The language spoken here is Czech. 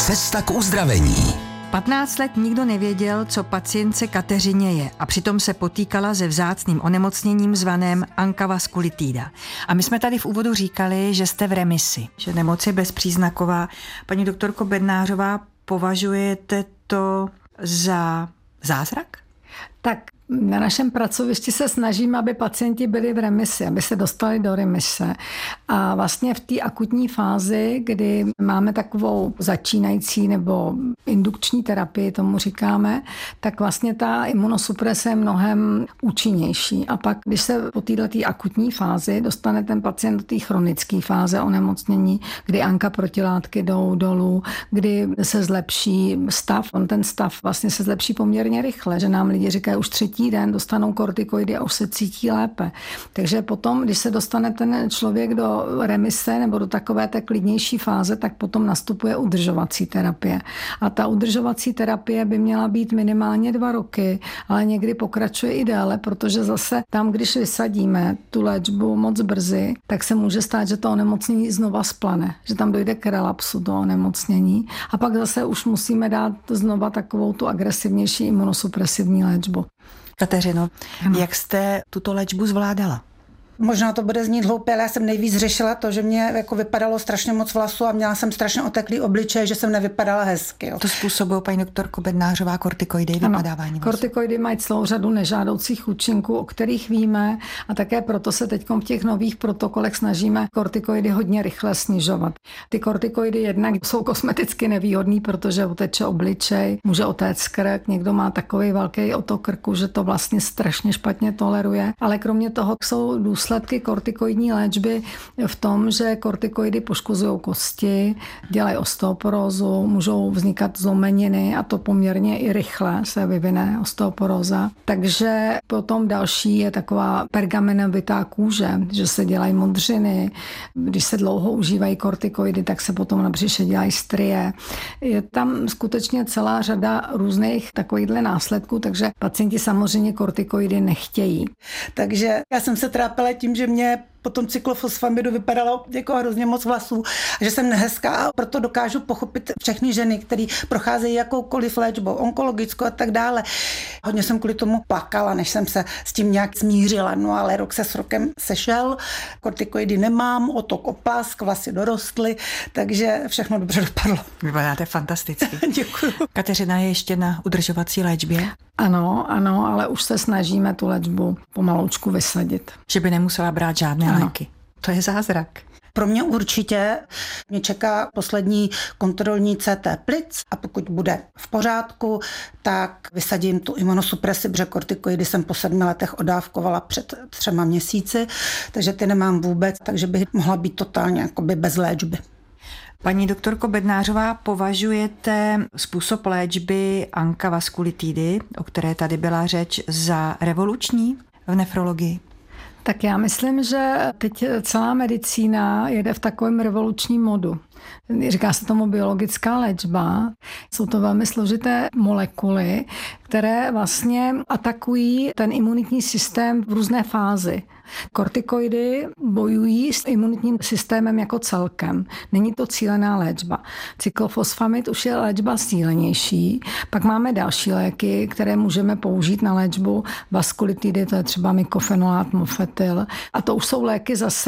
Cesta k uzdravení. 15 let nikdo nevěděl, co pacientce Kateřině je, a přitom se potýkala se vzácným onemocněním zvaném ankavaskulitída. A my jsme tady v úvodu říkali, že jste v remisi, že nemoc je bezpříznaková. Paní doktorko Bednářová, považujete to za zázrak? Tak na našem pracovišti se snažíme, aby pacienti byli v remisi, aby se dostali do remise. A vlastně v té akutní fázi, kdy máme takovou začínající nebo indukční terapii, tomu říkáme, tak vlastně ta imunosuprese je mnohem účinnější. A pak, když se po této akutní fázi dostane ten pacient do té chronické fáze onemocnění, kdy ANKA protilátky jdou dolů, kdy se zlepší stav, ten stav vlastně se zlepší poměrně rychle, že nám lidi říkají, už třetí den dostanou kortikoidy a už se cítí lépe. Takže potom, když se dostane ten člověk do remise nebo do takové té klidnější fáze, tak potom nastupuje udržovací terapie. A ta udržovací terapie by měla být minimálně 2 roky, ale někdy pokračuje i déle, protože zase tam, když vysadíme tu léčbu moc brzy, tak se může stát, že to onemocnění znova splane, že tam dojde k relapsu do onemocnění a pak zase už musíme dát znova takovou tu agresivnější imunosupresivní léčbu. Kateřino, jak jste tuto léčbu zvládala? Možná to bude znít hloupě, ale já jsem nejvíc řešila to, že mě jako vypadalo strašně moc vlasů a měla jsem strašně oteklý obličej, že jsem nevypadala hezky. Jo. To způsobuje, paní doktorko Bednářová, kortikoidy, vypadávání vlasů. Kortikoidy mají celou řadu nežádoucích účinků, o kterých víme, a také proto se teď v těch nových protokolech snažíme kortikoidy hodně rychle snižovat. Ty kortikoidy jednak jsou kosmeticky nevýhodný, protože uteče obličej, může otéct krk, někdo má takový velký otok krku, že to vlastně strašně špatně toleruje, ale kromě toho jsou důsledky kortikoidní léčby v tom, že kortikoidy poškozují kosti, dělají osteoporózu, můžou vznikat zlomeniny a to poměrně i rychle se vyvine osteoporóza. Takže potom další je taková pergamenovitá kůže, že se dělají modřiny. Když se dlouho užívají kortikoidy, tak se potom na břiše dělají strie. Je tam skutečně celá řada různých takovýchhle následků, takže pacienti samozřejmě kortikoidy nechtějí. Takže já jsem se trápila tím, že mě po tom cyklofosfamidu vypadalo jako hrozně moc vlasů, že jsem nehezká a proto dokážu pochopit všechny ženy, které procházejí jakoukoliv léčbou, onkologickou a tak dále. Hodně jsem kvůli tomu plakala, než jsem se s tím nějak smířila, no ale rok se s rokem sešel, kortikoidy nemám, otok opask, vlasy dorostly, takže všechno dobře dopadlo. Vypadáte fantasticky. Děkuju. Kateřina je ještě na udržovací léčbě? Ano, ale už se snažíme tu léčbu pomaloučku vysadit. Že by nemusela brát žádné léky. To je zázrak. Pro mě určitě mě čeká poslední kontrolní CT plic a pokud bude v pořádku, tak vysadím tu imunosupresi, protože kortikoidy jsem po 7 letech odávkovala před 3 měsíci, takže ty nemám vůbec, takže bych mohla být totálně jakoby bez léčby. Paní doktorko Bednářová, považujete způsob léčby ankavaskulitidy, o které tady byla řeč, za revoluční v nefrologii? Tak já myslím, že teď celá medicína jede v takovém revolučním modu. Říká se tomu biologická léčba. Jsou to velmi složité molekuly, které vlastně atakují ten imunitní systém v různé fázi. Kortikoidy bojují s imunitním systémem jako celkem. Není to cílená léčba. Cyklofosfamid už je léčba cílenější. Pak máme další léky, které můžeme použít na léčbu vaskulitidy, to je třeba mykofenolát, mofetyl. A to už jsou léky zase